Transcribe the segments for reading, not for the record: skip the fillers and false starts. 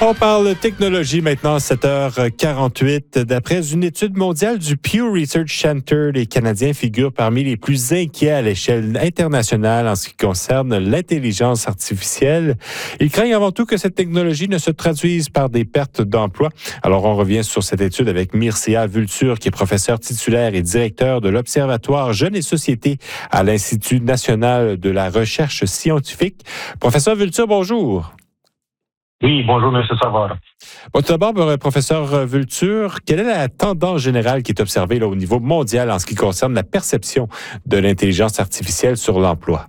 On parle technologie maintenant, 7h48. D'après une étude mondiale du Pew Research Center, les Canadiens figurent parmi les plus inquiets à l'échelle internationale en ce qui concerne l'intelligence artificielle. Ils craignent avant tout que cette technologie ne se traduise par des pertes d'emplois. Alors, on revient sur cette étude avec Mircea Vultur, qui est professeur titulaire et directeur de l'Observatoire Jeunes et Société à l'Institut national de la recherche scientifique. Professeur Vultur, bonjour. Oui, bonjour, M. Savard. Bon, tout d'abord, professeur Vultur, quelle est la tendance générale qui est observée là, au niveau mondial en ce qui concerne la perception de l'intelligence artificielle sur l'emploi?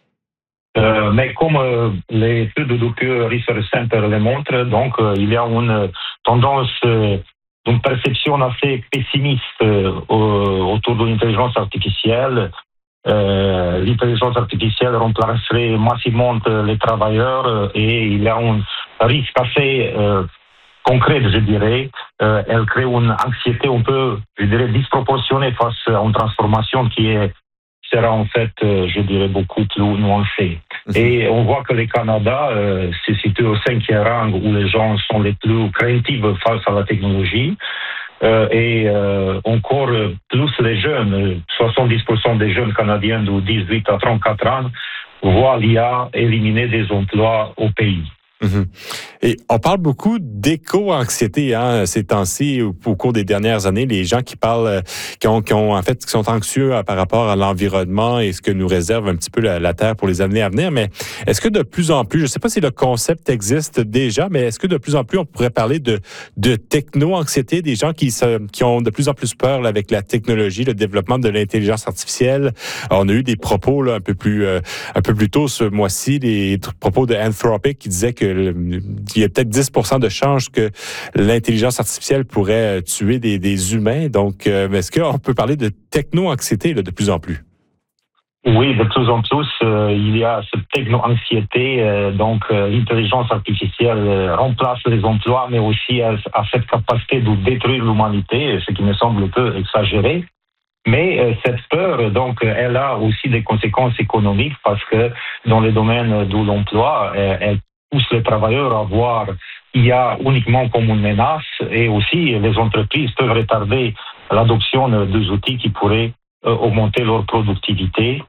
Mais comme l'étude du Pew Research Center le montre, donc il y a une tendance d'une perception assez pessimiste autour de l'intelligence artificielle. L'intelligence artificielle remplacerait massivement les travailleurs et il y a un risque assez concret, je dirais. Elle crée une anxiété un peu, je dirais, disproportionnée face à une transformation qui sera en fait, je dirais, beaucoup plus nuancée. Et on voit que le Canada se situe au 5e rang où les gens sont les plus craintifs face à la technologie. Et encore plus les jeunes, 70% des jeunes Canadiens de 18 à 34 ans voient l'IA éliminer des emplois au pays. Et on parle beaucoup d'éco-anxiété ces temps-ci, au cours des dernières années, les gens qui parlent, qui sont anxieux par rapport à l'environnement et ce que nous réserve un petit peu la Terre pour les années à venir. Mais est-ce que de plus en plus, je ne sais pas si le concept existe déjà, mais est-ce que de plus en plus on pourrait parler de techno-anxiété, des gens qui ont de plus en plus peur là, avec la technologie, le développement de l'intelligence artificielle? Alors, on a eu des propos là, un peu plus tôt ce mois-ci, des propos de Anthropic qui disaient que il y a peut-être 10% de chances que l'intelligence artificielle pourrait tuer des humains. Donc, est-ce qu'on peut parler de techno-anxiété là, de plus en plus? Oui, de plus en plus, il y a cette techno-anxiété. Donc, l'intelligence artificielle remplace les emplois, mais aussi a cette capacité de détruire l'humanité, ce qui me semble un peu exagéré. Mais cette peur, donc, elle a aussi des conséquences économiques parce que dans le domaine de l'emploi, elle pousse les travailleurs à voir IA uniquement comme une menace et aussi les entreprises peuvent retarder l'adoption des outils qui pourraient augmenter leur productivité.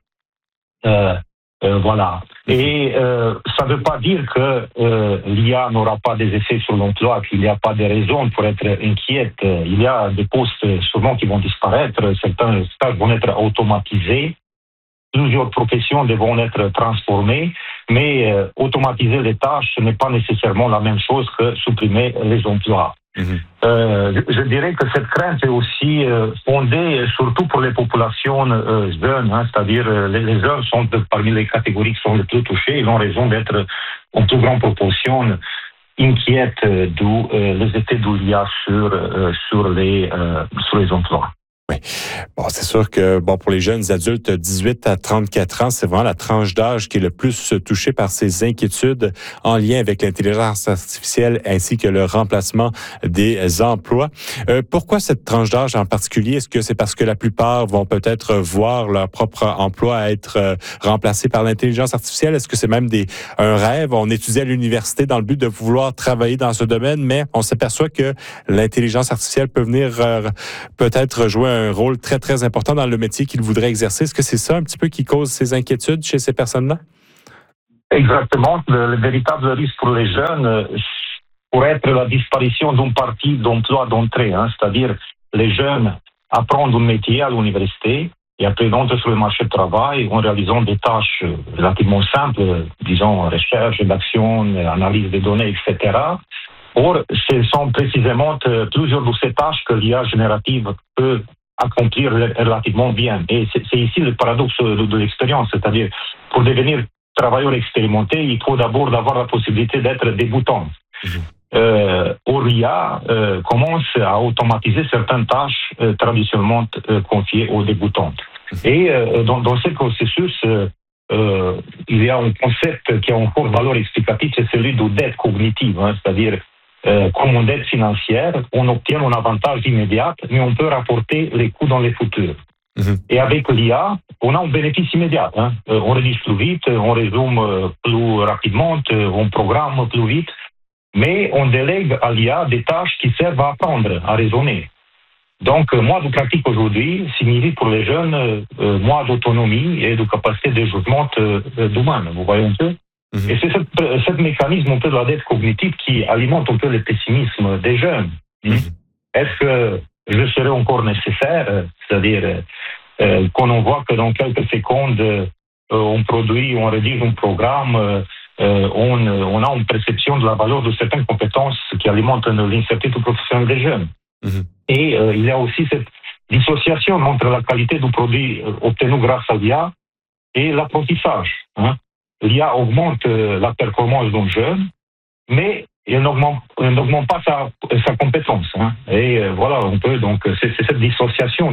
Voilà. Et ça ne veut pas dire que l'IA n'aura pas des effets sur l'emploi, qu'il n'y a pas de raisons pour être inquiète. Il y a des postes souvent qui vont disparaître, certains tâches vont être automatisés. Plusieurs professions devront être transformées, mais automatiser les tâches n'est pas nécessairement la même chose que supprimer les emplois. Je dirais que cette crainte est aussi fondée surtout pour les populations jeunes, c'est-à-dire les jeunes sont parmi les catégories qui sont les plus touchées, ils ont raison d'être en plus grande proportion inquiètes des effets de l'IA sur les emplois. Oui. Bon, c'est sûr que pour les jeunes adultes 18 à 34 ans, c'est vraiment la tranche d'âge qui est le plus touchée par ces inquiétudes en lien avec l'intelligence artificielle ainsi que le remplacement des emplois. Pourquoi cette tranche d'âge en particulier? Est-ce que c'est parce que la plupart vont peut-être voir leur propre emploi être remplacé par l'intelligence artificielle? Est-ce que c'est même un rêve? On étudie à l'université dans le but de vouloir travailler dans ce domaine, mais on s'aperçoit que l'intelligence artificielle peut venir peut-être jouer un rôle très, très important dans le métier qu'ils voudraient exercer. Est-ce que c'est ça un petit peu qui cause ces inquiétudes chez ces personnes-là? Exactement. Le véritable risque pour les jeunes pourrait être la disparition d'une partie d'emploi d'entrée. C'est-à-dire, les jeunes apprennent un métier à l'université et après ils entrent sur le marché du travail en réalisant des tâches relativement simples, disons recherche, rédaction, analyse des données, etc. Or, ce sont précisément plusieurs de ces tâches que l'IA générative peut accomplir relativement bien. Et c'est ici le paradoxe de l'expérience, c'est-à-dire pour devenir travailleur expérimenté, il faut d'abord avoir la possibilité d'être débutant. Or, l'IA commence à automatiser certaines tâches traditionnellement confiées aux débutants. Et dans ce processus, il y a un concept qui a encore valeur explicative, c'est celui de dette cognitive, c'est-à-dire comme une dette financière, on obtient un avantage immédiat, mais on peut rapporter les coûts dans le futur. Et avec l'IA, on a un bénéfice immédiat. On rédige plus vite, on résume plus rapidement, on programme plus vite. mais on délègue à l'IA des tâches qui servent à apprendre, à raisonner. Donc, moi, de pratique aujourd'hui signifie pour les jeunes moins d'autonomie et de capacité de jugement d'humain. Vous voyez un peu? Et c'est ce mécanisme un peu de la dette cognitive qui alimente un peu le pessimisme des jeunes. Est-ce que je serai encore nécessaire? C'est-à-dire, quand on voit que dans quelques secondes, on produit, on rédige un programme, on a une perception de la valeur de certaines compétences qui alimentent l'incertitude professionnelle des jeunes. Et il y a aussi cette dissociation entre la qualité du produit obtenu grâce à l'IA et l'apprentissage. L'IA augmente la performance d'un jeune, mais elle n'augmente pas sa compétence. Et voilà, on peut donc c'est cette dissociation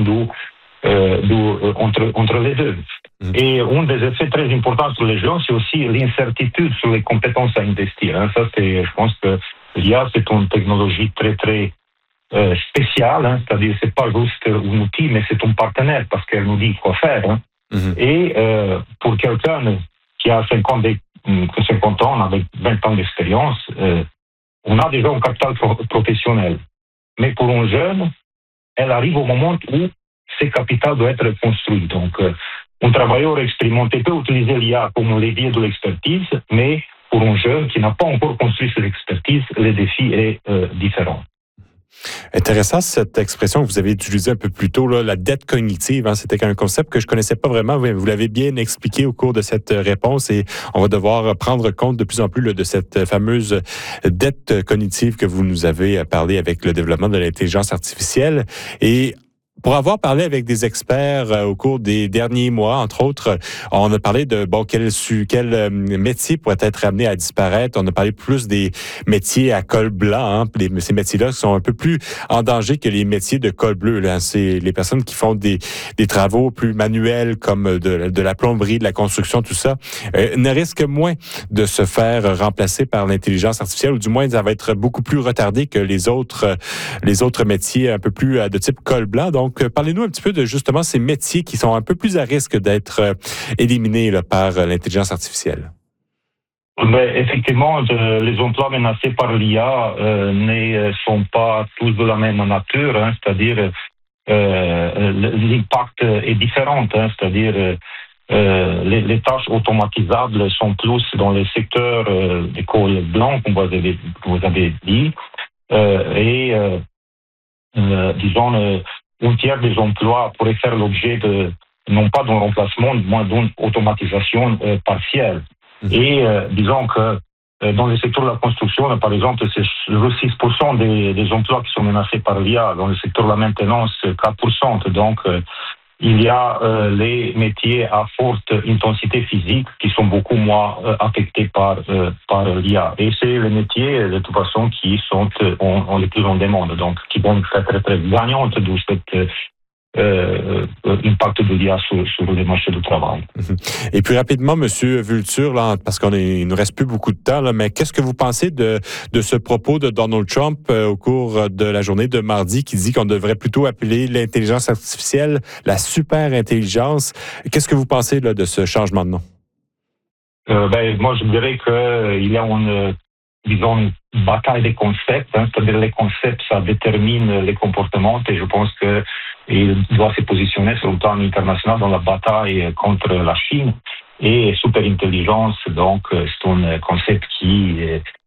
entre les deux. Et un des effets très importants sur les jeunes, c'est aussi l'incertitude sur les compétences à investir. Ça, je pense que l'IA, c'est une technologie très, très spéciale. C'est-à-dire, c'est pas juste un outil, mais c'est un partenaire parce qu'elle nous dit quoi faire. Et pour quelqu'un qui a 50 ans, avec 20 ans d'expérience, on a déjà un capital professionnel. Mais pour un jeune, elle arrive au moment où ce capital doit être construit. Donc, un travailleur expérimenté peut utiliser l'IA comme levier de l'expertise, mais pour un jeune qui n'a pas encore construit cette expertise, le défi est différent. Intéressant cette expression que vous avez utilisée un peu plus tôt, là, la dette cognitive. C'était un concept que je connaissais pas vraiment. Vous l'avez bien expliqué au cours de cette réponse et on va devoir prendre compte de plus en plus de cette fameuse dette cognitive que vous nous avez parlé avec le développement de l'intelligence artificielle. Et pour avoir parlé avec des experts au cours des derniers mois, entre autres, on a parlé de quel métier pourrait être amené à disparaître. On a parlé plus des métiers à col blanc. Ces métiers-là sont un peu plus en danger que les métiers de col bleu. C'est les personnes qui font des travaux plus manuels comme de la plomberie, de la construction, tout ça, ne risquent moins de se faire remplacer par l'intelligence artificielle, ou du moins ça va être beaucoup plus retardé que les autres métiers un peu plus de type col blanc. Donc, parlez-nous un petit peu de justement ces métiers qui sont un peu plus à risque d'être éliminés par l'intelligence artificielle. Effectivement, les emplois menacés par l'IA ne sont pas tous de la même nature, c'est-à-dire l'impact est différent, c'est-à-dire les tâches automatisables sont plus dans le secteur des cols blancs, comme vous avez dit, et disons un tiers des emplois pourraient faire l'objet non pas d'un remplacement, mais d'une automatisation partielle. Et disons que dans le secteur de la construction, par exemple, c'est 6% des emplois qui sont menacés par l'IA. Dans le secteur de la maintenance, 4%. Donc, il y a les métiers à forte intensité physique qui sont beaucoup moins affectés par l'IA. Et c'est les métiers, de toute façon, qui sont les plus en demande, donc qui vont être très, très gagnants de cet impact de l'IA sur les marchés du travail. Et puis rapidement, Monsieur Vulture, là, parce qu'il nous reste plus beaucoup de temps, là, mais qu'est-ce que vous pensez de ce propos de Donald Trump au cours de la journée de mardi qui dit qu'on devrait plutôt appeler l'intelligence artificielle la super intelligence? Qu'est-ce que vous pensez là, de ce changement de nom? Moi, je dirais qu'il y a une bataille des concepts, c'est-à-dire les concepts, ça détermine les comportements, et je pense qu'il doit se positionner sur le plan international dans la bataille contre la Chine. Et superintelligence, donc, c'est un concept qui